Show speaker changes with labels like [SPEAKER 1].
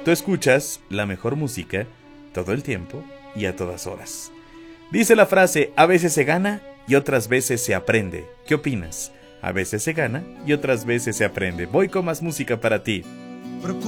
[SPEAKER 1] Tú escuchas la mejor música todo el tiempo y a todas horas. Dice la frase, a veces se gana y otras veces se aprende. ¿Qué opinas? A veces se gana y otras veces se aprende. Voy con más música para ti.